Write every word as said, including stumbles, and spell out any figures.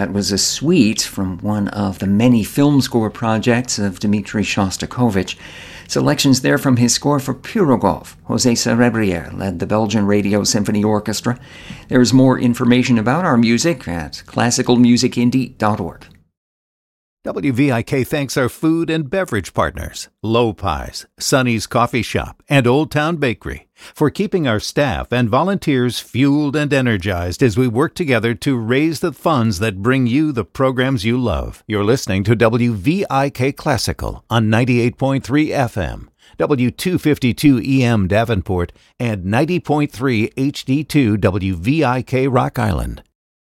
That was a suite from one of the many film score projects of Dmitri Shostakovich. Selections there from his score for Pirogov. José Cerebrier led the Belgian Radio Symphony Orchestra. There's more information about our music at classical music indie dot org. W V I K thanks our food and beverage partners, Low Pies, Sonny's Coffee Shop, and Old Town Bakery, for keeping our staff and volunteers fueled and energized as we work together to raise the funds that bring you the programs you love. You're listening to W V I K Classical on ninety-eight point three F M, W two fifty-two E M Davenport, and ninety point three H D two W V I K Rock Island.